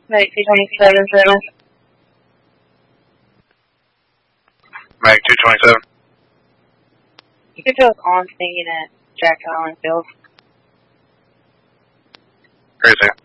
Medic 227. Medic 227. You can tell us on singing at Jack Island Field. Crazy.